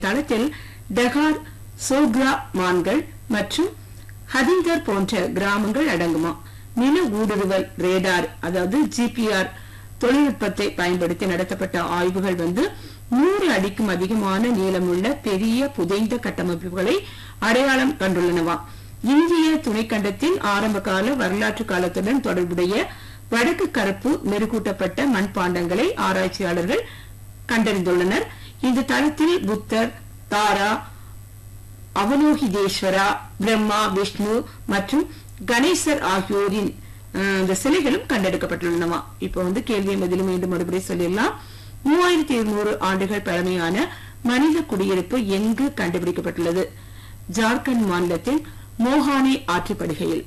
தளத்தில் டகார், சோக்ரா மான்கள் மற்றும் ஹதிந்தர் போன்ற கிராமங்கள் அடங்குமா. நில ஊடுருவல் ரேடார் அதாவது GPR தொழில்நுட்பத்தை பயன்படுத்தி நடத்தப்பட்ட ஆய்வுகள் 100 அடிக்கும் அதிகமான நீளமுள்ள பெரிய புதைந்த கட்டமைப்புகளை அடையாளம் கண்டுள்ளனவா. இந்திய துணைக்கண்டத்தின் ஆரம்பகால வரலாற்று காலத்துடன் தொடர்புடைய வடக்கு கருப்பு மெருகூட்டப்பட்ட மண்பாண்டங்களை ஆராய்ச்சியாளர்கள் கண்டறிந்துள்ளனர். இந்த தளத்தில் புத்தர், தாரா, அவலோகிதேஸ்வரா, பிரம்மா, விஷ்ணு மற்றும் கணேசர் ஆகியோரின் சிலைகளும் கண்டெடுக்கப்பட்டுள்ளனவா. இப்ப கேள்வியை பதிலும் மீண்டும் மறுபடியும் சொல்லிடலாம். 3200 ஆண்டுகள் பழமையான மனித குடியிருப்பு எங்கு கண்டுபிடிக்கப்பட்டுள்ளது? ஜார்க்கண்ட் மாநிலத்தின் மோஹானி ஆற்றுப்படுகையில்.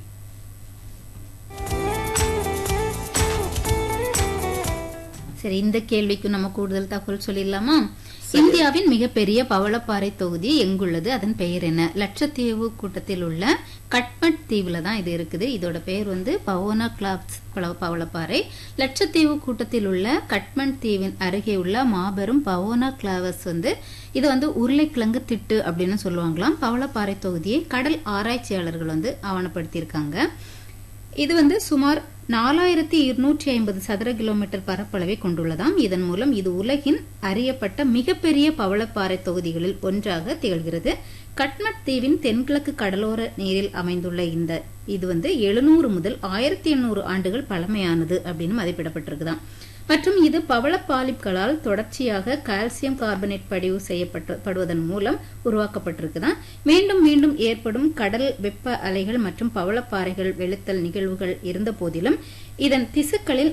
சரி, இந்த கேள்விக்கு நம்ம கூடுதல் தகவல் சொல்லிடலாமா? இந்தியாவின் மிகப்பெரிய பவளப்பாறை தொகுதி எங்குள்ளது? அதன் பெயர் என்ன? லட்சத்தீவு கூட்டத்தில் உள்ள கட்மட் தீவுல தான் இது இருக்குது. இதோட பெயர் பவோனா கிளாப்ஸ் பவளப்பாறை. லட்சத்தீவு கூட்டத்தில் உள்ள கட்மட் தீவின் அருகே உள்ள மாபெரும் பவோனா கிளாவஸ் இது உருளைக்கிழங்கு திட்டு அப்படின்னு சொல்லுவாங்களாம். பவளப்பாறை தொகுதியை கடல் ஆராய்ச்சியாளர்கள் ஆவணப்படுத்தியிருக்காங்க. இது சுமார் 4250 சதுர கிலோமீட்டர் பரப்பளவை கொண்டுள்ளதாம். இதன் மூலம் இது உலகின் அறியப்பட்ட மிகப்பெரிய பவளப்பாறை தொகுதிகளில் ஒன்றாக திகழ்கிறது. கட்மட் தீவின் தென்கிழக்கு கடலோர நீரில் அமைந்துள்ள இது 700 முதல் 1800 ஆண்டுகள் பழமையானது அப்படின்னு மதிப்பிடப்பட்டிருக்குதாம். மற்றும் இது பவள பாலிப்களால் தொடர்ச்சியாக கால்சியம் கார்பனேட் படிவு செய்யப்படுவதன் மூலம் உருவாக்கப்பட்டிருக்குதான். மீண்டும் மீண்டும் ஏற்படும் கடல் வெப்ப அலைகள் மற்றும் பவளப்பாறைகள் வெளுத்தல் நிகழ்வுகள் இருந்த போதிலும் இதன் திசுக்களில்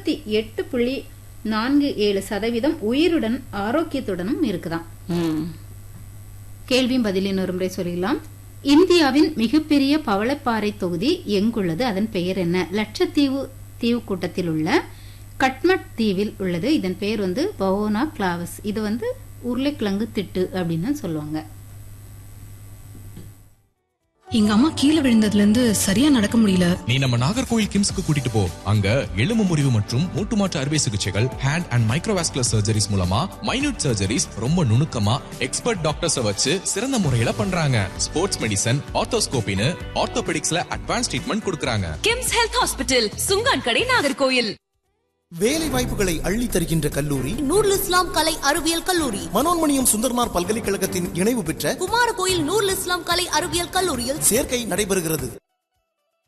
58.47% உயிருடன் ஆரோக்கியத்துடனும் இருக்குதாம். கேள்வியும் பதிலின் ஒரு முறை சொல்லிடலாம். இந்தியாவின் மிகப்பெரிய பவளப்பாறை தொகுதி எங்குள்ளது? அதன் பெயர் என்ன? லட்சத்தீவு தீவு கூட்டத்தில் உள்ள கட்மட் தீவில் உள்ளது. இதன் பெயர் பவோனா கிளாவஸ். இது உருளைக்கிழங்கு திட்டு அப்படின்னு சொல்லுவாங்க. எங்க அம்மா கீழே விழுந்ததுல இருந்து சரியா நடக்க முடியல. நீ நம்ம நாகர்கோவில் கிம்ஸ்க்கு கூட்டிட்டு போ. அங்க எலும்பு முறிவு மற்றும் மூட்டு மாற்று அறுவை சிகிச்சைகள், ஹேண்ட் அண்ட் மைக்ரோவாஸ்குலர் சர்ஜரிஸ் மூலமா மைனூட் சர்ஜரிஸ் ரொம்ப நுணுக்கமா எக்ஸ்பர்ட் டாக்டர்ஸ் வச்சு சிறந்த முறையில பண்றாங்க. ஸ்போர்ட்ஸ் மெடிசன், ஆர்த்தோஸ்கோபின்னு ஆர்த்தோபெடிக்ஸ்ல அட்வான்ஸ் ட்ரீட்மெண்ட் கொடுக்கறாங்க. கிம்ஸ் ஹெல்த் ஹாஸ்பிடல், சுங்கான் கடை, நாகர்கோவில். வேலை வாய்ப்புகளை அள்ளி தருகின்ற கல்லூரி நூருல் இஸ்லாம் கலை அறிவியல் கல்லூரி. மனோன்மணியம் சுந்தர்மார் பல்கலைக்கழகத்தின் இணைவு பெற்ற குமாரகோயில் நூருல் இஸ்லாம் கலை அறிவியல் கல்லூரியில் சேர்க்கை நடைபெறுகிறது.